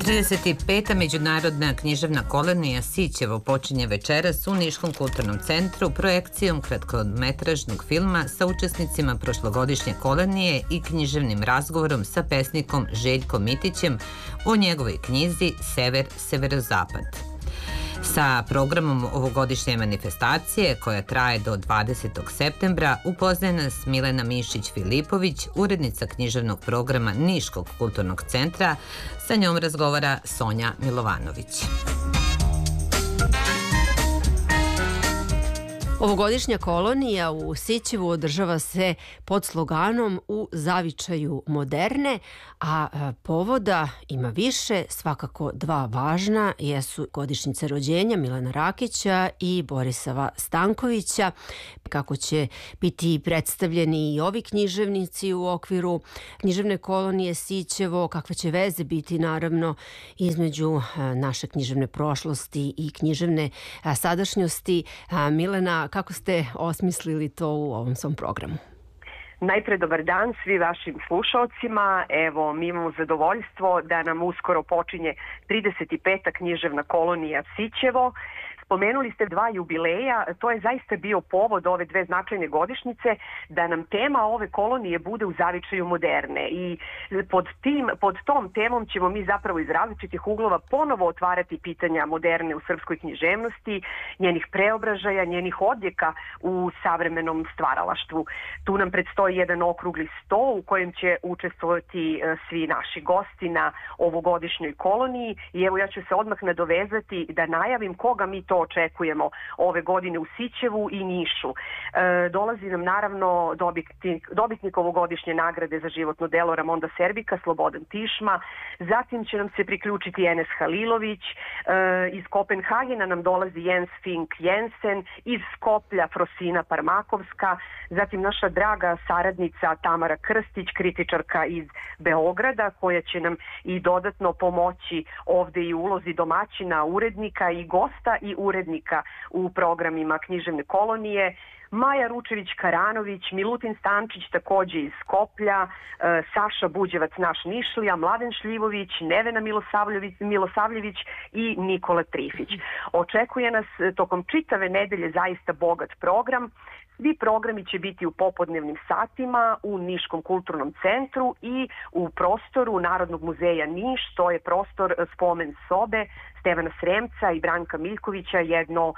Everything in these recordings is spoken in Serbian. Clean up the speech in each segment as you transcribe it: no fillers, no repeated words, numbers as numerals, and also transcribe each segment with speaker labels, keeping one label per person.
Speaker 1: 35. međunarodna književna kolonija Sićevo počinje večeras u Niškom kulturnom centru projekcijom kratkometražnog filma sa učesnicima prošlogodišnje kolonije i književnim razgovorom sa pesnikom Željkom Mitićem o njegovoj knjizi Sever, severozapad. Sa programom ovogodišnje manifestacije, koja traje do 20. septembra, upoznaje nas Milena Mišić-Filipović, urednica književnog programa Niškog kulturnog centra. Sa njom razgovara Sonja Milovanović.
Speaker 2: Ovogodišnja kolonija u Sićevu održava se pod sloganom U zavičaju moderne, a povoda ima više, svakako dva važna jesu godišnjice rođenja Milana Rakića i Borisava Stankovića. Kako će biti predstavljeni i ovi književnici u okviru književne kolonije Sićevo, kakve će veze biti naravno između naše književne prošlosti i književne sadašnjosti. Milena, kako ste osmislili to u ovom svom programu?
Speaker 3: Najpre dobar dan svi vašim slušalcima. Evo, mi imamo zadovoljstvo da nam uskoro počinje 35. književna kolonija Sićevo. Spomenuli ste dva jubileja, to je zaista bio povod ove dve značajne godišnjice da nam tema ove kolonije bude u zavičaju moderne i pod tom temom ćemo mi zapravo iz različitih uglova ponovo otvarati pitanja moderne u srpskoj književnosti, njenih preobražaja, njenih odjeka u savremenom stvaralaštvu. Tu nam predstoji jedan okrugli sto u kojem će učestvovati svi naši gosti na ovogodišnjoj koloniji i evo ja ću se odmah nadovezati da najavim koga mi to očekujemo ove godine u Sićevu i Nišu. Dolazi nam naravno dobitnik ovogodišnje nagrade za životno delo Ramonda Serbika, Slobodan Tišma, zatim će nam se priključiti Enes Halilović, iz Kopenhagena nam dolazi Jens Fink Jensen, iz Skoplja Frosina Parmakovska, zatim naša draga saradnica Tamara Krstić, kritičarka iz Beograda, koja će nam i dodatno pomoći ovde i u ulozi domaćina, urednika i gosta i urednika u programima književne kolonije, Maja Ručević-Karanović, Milutin Stančić takođe iz Skoplja, Saša Buđevac naš Nišlija, Mladen Šljivović, Nevena Milosavljević i Nikola Trifić. Očekuje nas tokom čitave nedelje zaista bogat program. Svi programi će biti u popodnevnim satima u Niškom kulturnom centru i u prostoru Narodnog muzeja Niš, to je prostor spomen sobe Stevana Sremca i Branka Miljkovića, jedno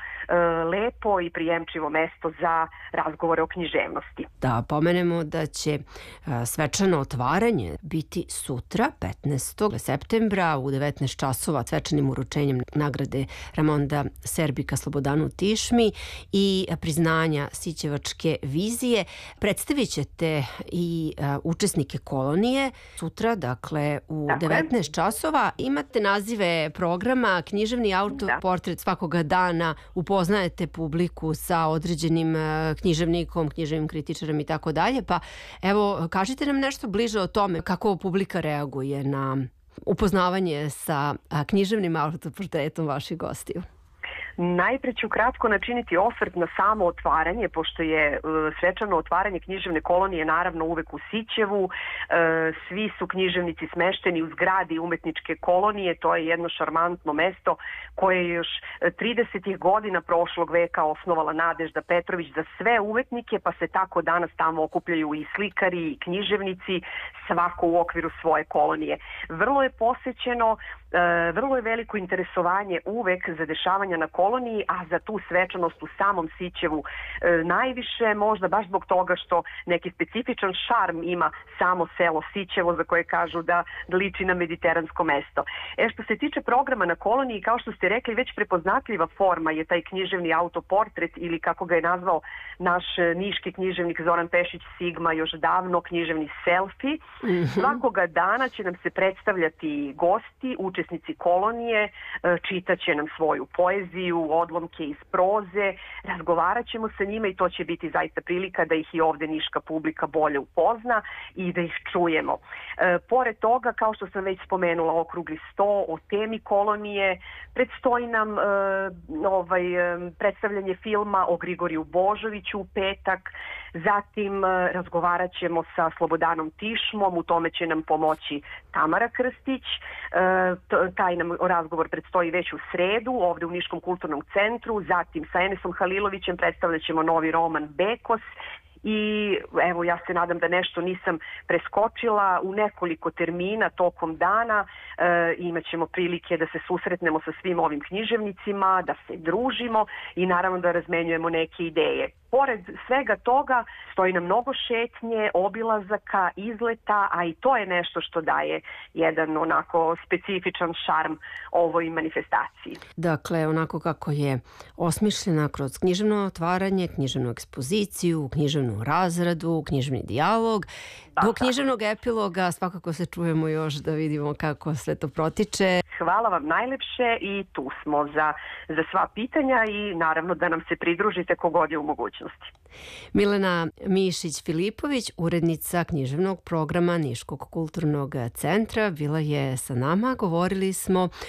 Speaker 3: lepo i prijemčivo mesto za razgovore o književnosti.
Speaker 2: Da pomenemo da će svečano otvaranje biti sutra, 15. septembra u 19 časova svečanim uručenjem nagrade Ramonda Serbika Slobodanu Tišmi i priznanja Sićevačke vizije. Predstavit ćete i učesnike kolonije autoportret, dakle u 19 časova. Imate nazive programa, književni autoportret svakoga dana, upoznajete publiku sa određenim književnikom, književnim kritičarem i tako dalje. Pa evo, kažite nam nešto bliže o tome kako publika reaguje na upoznavanje sa književnim autoportretom vaših gostiju.
Speaker 3: Najpre ću kratko načiniti osvrt na samo otvaranje, pošto je svečano otvaranje književne kolonije naravno uvek u Sićevu. Svi su književnici smešteni u zgradi umetničke kolonije, to je jedno šarmantno mesto koje je još 30. godina prošlog veka osnovala Nadežda Petrović za sve umetnike, pa se tako danas tamo okupljaju i slikari i književnici, svako u okviru svoje kolonije. Vrlo je posećeno, vrlo je veliko interesovanje uvek za dešavanja na koloniji, a za tu svečanost u samom Sićevu najviše, možda baš zbog toga što neki specifičan šarm ima samo selo Sićevo, za koje kažu da liči na mediteransko mesto. Što se tiče programa na koloniji, kao što ste rekli, već prepoznatljiva forma je taj književni autoportret, ili kako ga je nazvao naš niški književnik Zoran Pešić Sigma još davno, književni selfie. Svakoga dana će nam se predstavljati gosti, učesnici kolonije, čitaće nam svoju poeziju, poeziju, odlomke iz proze, razgovarat ćemo sa njima i to će biti zaista prilika da ih i ovde niška publika bolje upozna i da ih čujemo. Pored toga, kao što sam već spomenula, okrugli sto o temi kolonije, predstoji nam predstavljanje filma o Grigoriju Božoviću u petak, zatim razgovarat ćemo sa Slobodanom Tišmom, u tome će nam pomoći Tamara Krstić. Taj nam razgovor predstoji već u sredu ovde u Niškom kulturnom centru, zatim sa Enesom Halilovićem predstavljat ćemo novi roman Bekos. I evo, ja se nadam da nešto nisam preskočila, u nekoliko termina tokom dana imat ćemo prilike da se susretnemo sa svim ovim književnicima, da se družimo i naravno da razmenjujemo neke ideje. Pored svega toga stoji nam mnogo šetnje, obilazaka, izleta, a i to je nešto što daje jedan onako specifičan šarm ovoj manifestaciji.
Speaker 2: Dakle, onako kako je osmišljena kroz književno otvaranje, književnu ekspoziciju, književnu razradu, književni dijalog, do književnog epiloga svakako se čujemo još da vidimo kako sve to protiče.
Speaker 3: Hvala vam najlepše i tu smo za sva pitanja i naravno da nam se pridružite kogod je u mogućnosti.
Speaker 2: Milena Mišić-Filipović, urednica književnog programa Niškog kulturnog centra, bila je sa nama. Govorili smo